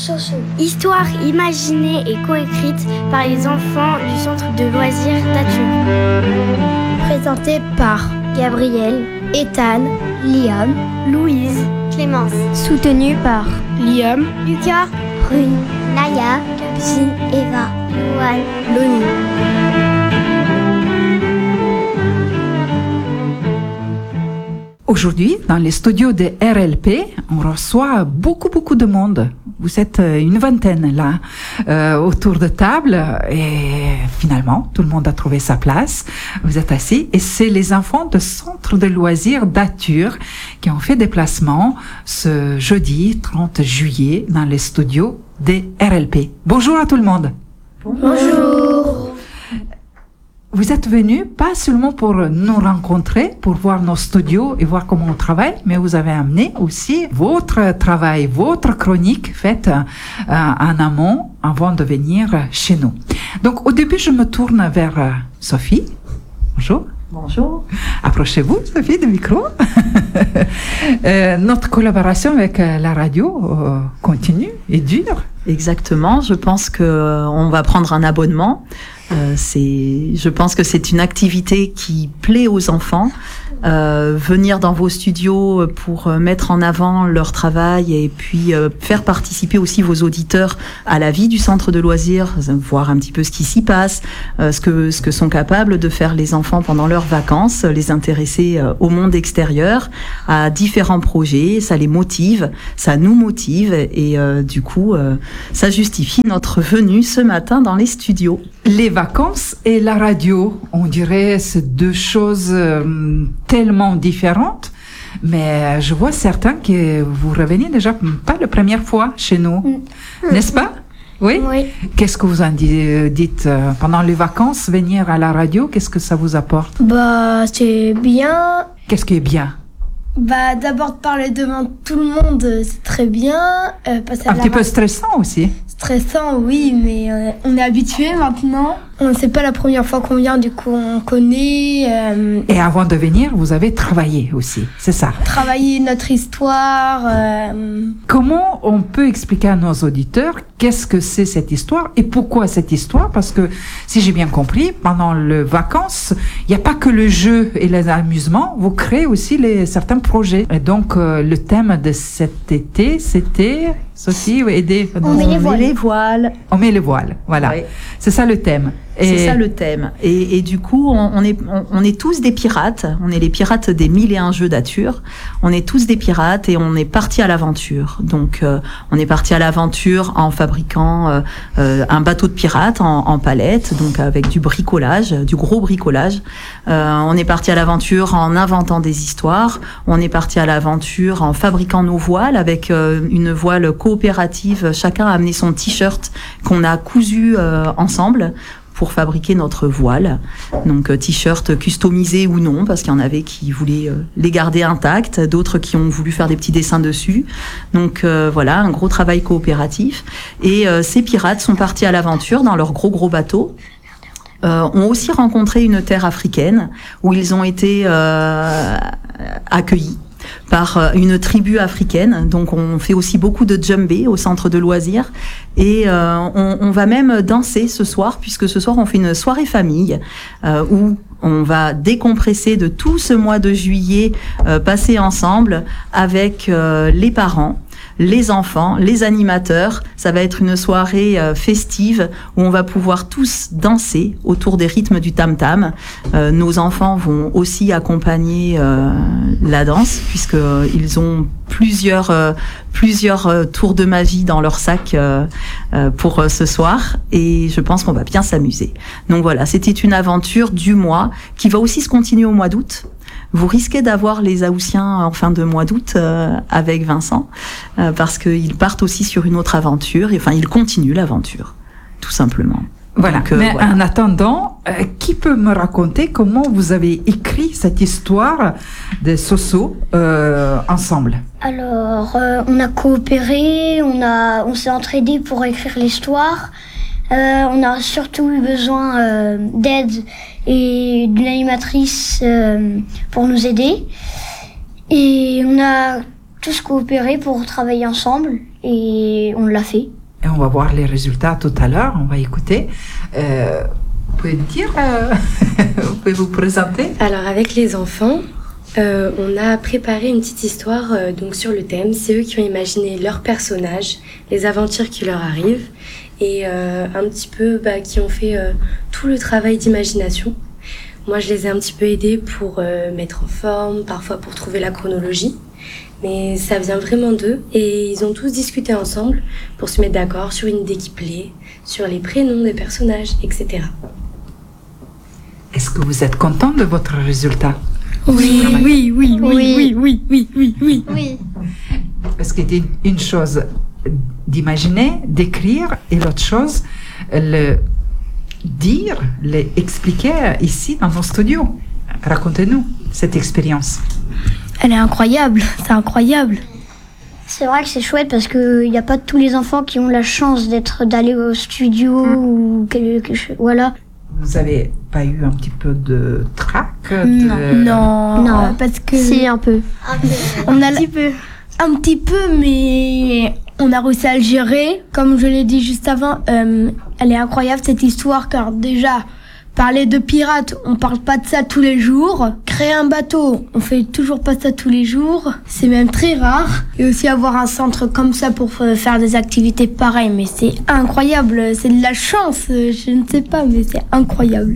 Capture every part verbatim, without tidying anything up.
Soso. Histoire imaginée et coécrite par les enfants du centre de loisirs d'Ature. Présentée par Gabriel, Ethan, Liam, Louise, Clémence. Soutenue par Liam, Lucas, Rune, Naya, Capucine, Eva, Louane, Loni. Aujourd'hui, dans les studios de R L P, on reçoit beaucoup, beaucoup de monde. Vous êtes une vingtaine là, euh, autour de table, et finalement, tout le monde a trouvé sa place. Vous êtes assis, et c'est les enfants du centre de loisirs d'Ature qui ont fait déplacement ce jeudi trente juillet dans les studios de R L P. Bonjour à tout le monde. Bonjour. Vous êtes venus pas seulement pour nous rencontrer, pour voir nos studios et voir comment on travaille, mais vous avez amené aussi votre travail, votre chronique faite euh, en amont avant de venir chez nous. Donc au début, je me tourne vers euh, Sophie. Bonjour. Bonjour. Approchez-vous, Sophie, du micro. euh, notre collaboration avec euh, la radio euh, continue et dure. Exactement. Je pense que euh, on va prendre un abonnement. Euh, c'est, je pense que c'est une activité qui plaît aux enfants. Euh, venir dans vos studios pour mettre en avant leur travail et puis euh, faire participer aussi vos auditeurs à la vie du centre de loisirs, voir un petit peu ce qui s'y passe, euh, ce que ce que sont capables de faire les enfants pendant leurs vacances, les intéresser euh, au monde extérieur, à différents projets, ça les motive, ça nous motive et euh, du coup euh, ça justifie notre venue ce matin dans les studios. Les vacances et la radio, on dirait c'est deux choses euh, tellement différentes, mais je vois certains que vous revenez déjà pas la première fois chez nous, mmh. N'est-ce pas? Oui? Oui. Qu'est-ce que vous en dites euh, pendant les vacances, venir à la radio, qu'est-ce que ça vous apporte? Bah, c'est bien. Qu'est-ce qui est bien? Bah, d'abord de parler devant tout le monde, c'est très bien. Euh, passer Un à la petit peu ra- stressant aussi. Stressant, oui, mais euh, on est habitué maintenant. On c'est pas la première fois qu'on vient, du coup on connaît. Euh, Et avant de venir, vous avez travaillé aussi, c'est ça. Travailler notre histoire. Euh, Comment on peut expliquer à nos auditeurs qu'est-ce que c'est cette histoire et pourquoi cette histoire? Parce que, si j'ai bien compris, pendant les vacances, il n'y a pas que le jeu et les amusements, vous créez aussi les, certains projets. Et donc, euh, le thème de cet été, c'était, Sophie, aider. On met les voiles. les voiles. On met les voiles, voilà. Oui. C'est ça le thème. C'est Et- ça le thème. Et, et du coup, on, on est, on, on est tous des pirates. On est les pirates des mille et un jeux d'Ature. On est tous des pirates et on est partis à l'aventure. Donc, euh, on est parti à l'aventure en fabriquant euh, euh, un bateau de pirates en, en palette, donc avec du bricolage, du gros bricolage. Euh, on est parti à l'aventure en inventant des histoires. On est parti à l'aventure en fabriquant nos voiles avec euh, une voile coopérative. Chacun a amené son t-shirt qu'on a cousu euh, ensemble pour fabriquer notre voile. Donc euh, t-shirt customisé ou non, parce qu'il y en avait qui voulaient euh, les garder intacts, d'autres qui ont voulu faire des petits dessins dessus. Donc euh, voilà, un gros travail coopératif. Et euh, ces pirates sont partis à l'aventure dans leur gros gros bateau. Euh, ont aussi rencontré une terre africaine où ils ont été euh, accueillis par une tribu africaine. Donc on fait aussi beaucoup de djembé au centre de loisirs et euh, on, on va même danser ce soir, puisque ce soir on fait une soirée famille euh, où on va décompresser de tout ce mois de juillet euh, passé ensemble avec euh, les parents, les enfants, les animateurs. Ça va être une soirée euh, festive où on va pouvoir tous danser autour des rythmes du tam-tam. Euh, nos enfants vont aussi accompagner euh, la danse, puisque euh, ils ont plusieurs euh, plusieurs euh, tours de magie dans leur sac euh, euh, pour euh, ce soir, et je pense qu'on va bien s'amuser. Donc voilà, c'était une aventure du mois qui va aussi se continuer au mois d'août. Vous risquez d'avoir les Haussiens en fin de mois d'août euh, avec Vincent, euh, parce qu'ils partent aussi sur une autre aventure, et enfin ils continuent l'aventure, tout simplement. Voilà. Donc, euh, Mais voilà. en attendant, euh, qui peut me raconter comment vous avez écrit cette histoire de Soso euh, ensemble? Alors, euh, on a coopéré, on a, on s'est entraidé pour écrire l'histoire. Euh, on a surtout eu besoin euh, d'aide et d'une animatrice euh, pour nous aider. Et on a tous coopéré pour travailler ensemble et on l'a fait. Et on va voir les résultats tout à l'heure, on va écouter. Euh, vous pouvez dire, euh, vous pouvez vous présenter? Alors avec les enfants, euh, on a préparé une petite histoire euh, donc sur le thème. C'est eux qui ont imaginé leurs personnages, les aventures qui leur arrivent et euh, un petit peu bah, qui ont fait euh, tout le travail d'imagination. Moi je les ai un petit peu aidés pour euh, mettre en forme, parfois pour trouver la chronologie. Mais ça vient vraiment d'eux et ils ont tous discuté ensemble pour se mettre d'accord sur une idée qui plaît, sur les prénoms des personnages, et cetera. Est-ce que vous êtes content de votre résultat? Oui, oui, oui, oui, oui, oui, oui, oui, oui. Oui. Parce qu'il y a une chose d'imaginer, d'écrire, et l'autre chose, le dire, l'expliquer ici dans nos studios. Racontez-nous cette expérience. Elle est incroyable, c'est incroyable. C'est vrai que c'est chouette parce qu'il n'y a pas tous les enfants qui ont la chance d'être d'aller au studio mmh. ou quelque chose. Voilà. Vous avez pas eu un petit peu de trac de... Non, non, non, parce que si un peu. Un, peu. On a un petit peu, un petit peu, mais on a réussi à le gérer. Comme je l'ai dit juste avant, euh, elle est incroyable cette histoire car déjà. Parler de pirates, on parle pas de ça tous les jours. Créer un bateau, on fait toujours pas ça tous les jours. C'est même très rare. Et aussi avoir un centre comme ça pour faire des activités pareilles. Mais c'est incroyable, c'est de la chance. Je ne sais pas, mais c'est incroyable.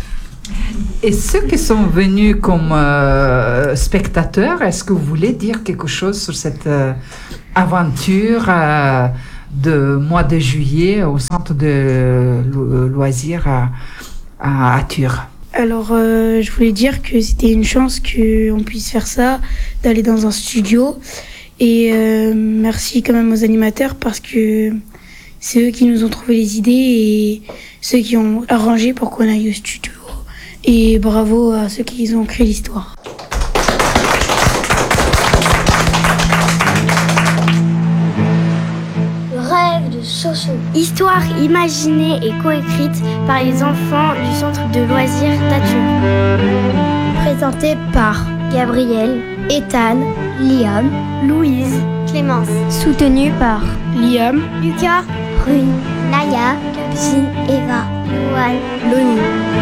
Et ceux qui sont venus comme euh, spectateurs, est-ce que vous voulez dire quelque chose sur cette euh, aventure euh, de mois de juillet au centre de lo- loisirs à à Ature? Alors, euh, je voulais dire que c'était une chance qu'on puisse faire ça, d'aller dans un studio. Et euh, merci quand même aux animateurs parce que c'est eux qui nous ont trouvé les idées et ceux qui ont arrangé pour qu'on aille au studio. Et bravo à ceux qui ont créé l'histoire. Soso. Histoire imaginée et coécrite par les enfants du centre de loisirs d'Ature. Présentée par Gabriel, Ethan, Liam, Louise, Clémence. Soutenue par Liam, Lucas, Rune, Naya, Capucine, Eva, Loan, Loni.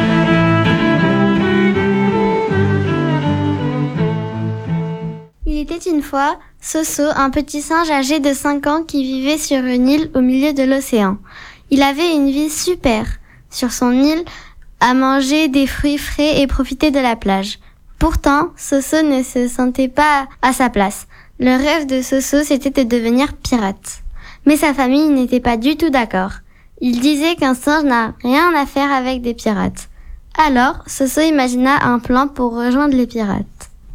Il était une fois Soso, un petit singe âgé de cinq ans qui vivait sur une île au milieu de l'océan. Il avait une vie super. Sur son île, à manger des fruits frais et profiter de la plage. Pourtant, Soso ne se sentait pas à sa place. Le rêve de Soso, c'était de devenir pirate. Mais sa famille n'était pas du tout d'accord. Il disait qu'un singe n'a rien à faire avec des pirates. Alors, Soso imagina un plan pour rejoindre les pirates.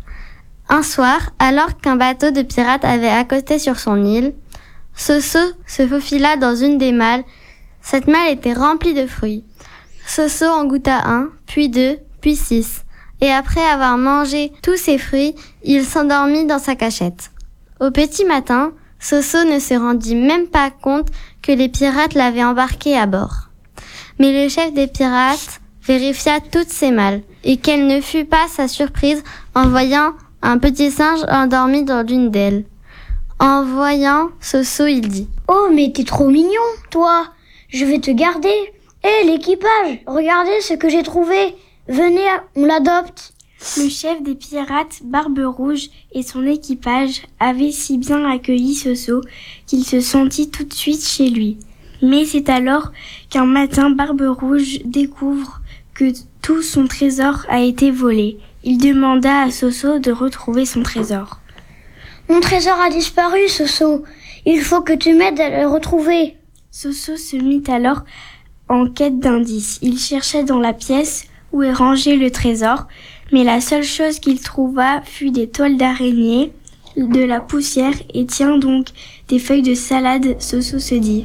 Un soir, alors qu'un bateau de pirates avait accosté sur son île, Soso se faufila dans une des malles. Cette malle était remplie de fruits. Soso en goûta un, puis deux, puis six. Et après avoir mangé tous ces fruits, il s'endormit dans sa cachette. Au petit matin, Soso ne se rendit même pas compte que les pirates l'avaient embarqué à bord. Mais le chef des pirates vérifia toutes ces malles, et quelle ne fut pas sa surprise en voyant un petit singe endormi dans l'une d'elles. En voyant Soso, il dit « Oh, mais t'es trop mignon, toi. Je vais te garder. Hé, hey, l'équipage, regardez ce que j'ai trouvé. Venez, on l'adopte. » Le chef des pirates, Barbe Rouge, et son équipage avaient si bien accueilli Soso qu'il se sentit tout de suite chez lui. Mais c'est alors qu'un matin, Barbe Rouge découvre que tout son trésor a été volé. Il demanda à Soso de retrouver son trésor. « Mon trésor a disparu, Soso. Il faut que tu m'aides à le retrouver. » Soso se mit alors en quête d'indices. Il cherchait dans la pièce où est rangé le trésor, mais la seule chose qu'il trouva fut des toiles d'araignée, de la poussière et tiens donc des feuilles de salade. Soso se dit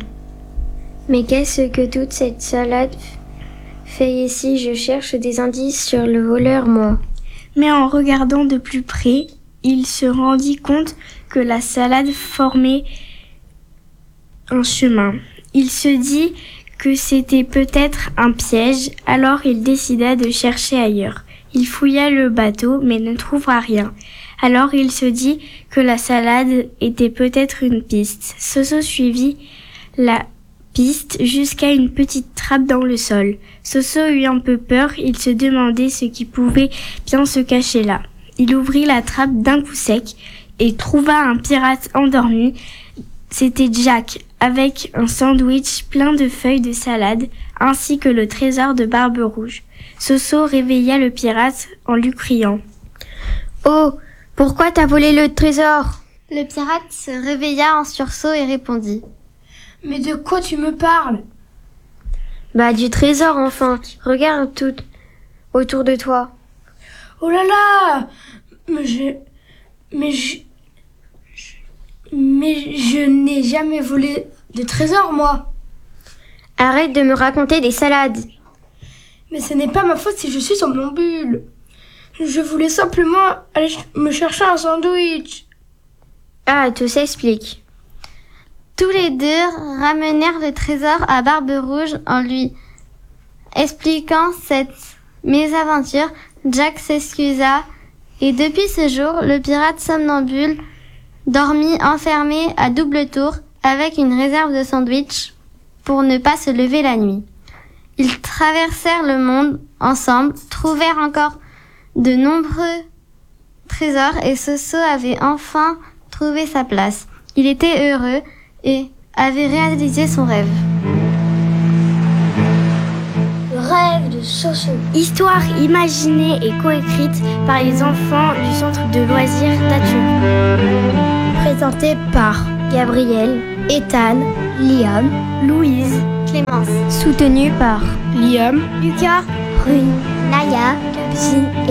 « Mais qu'est-ce que toute cette salade fait ici? Je cherche des indices sur le voleur, moi. » Mais en regardant de plus près, il se rendit compte que la salade formait un chemin. Il se dit que c'était peut-être un piège, alors il décida de chercher ailleurs. Il fouilla le bateau, mais ne trouva rien. Alors il se dit que la salade était peut-être une piste. Soso suivit la piste jusqu'à une petite trappe dans le sol. Soso eut un peu peur, il se demandait ce qui pouvait bien se cacher là. Il ouvrit la trappe d'un coup sec et trouva un pirate endormi. C'était Jack, avec un sandwich plein de feuilles de salade, ainsi que le trésor de Barbe Rouge. Soso réveilla le pirate en lui criant « Oh, pourquoi t'as volé le trésor ?» Le pirate se réveilla en sursaut et répondit « Mais de quoi tu me parles ?»« Bah du trésor enfin, regarde tout autour de toi. »« Oh là là, mais je... mais je... mais je n'ai jamais volé de trésor, moi. » « Arrête de me raconter des salades. »« Mais ce n'est pas ma faute si je suis somnambule. Je voulais simplement aller me chercher un sandwich. » Ah, tout s'explique. Tous les deux ramenèrent le trésor à Barbe Rouge en lui expliquant cette mésaventure. Jack s'excusa et depuis ce jour, le pirate somnambule dormit enfermé à double tour avec une réserve de sandwich pour ne pas se lever la nuit. Ils traversèrent le monde ensemble, trouvèrent encore de nombreux trésors et Soso avait enfin trouvé sa place. Il était heureux et avait réalisé son rêve. Le rêve de Soso. Histoire imaginée et coécrite par les enfants du centre de loisirs d'Athur. Présentée par Gabriel, Ethan, Liam, Louise, Clémence. Soutenue par Liam, Lucas, Rune, Naya, Capucine et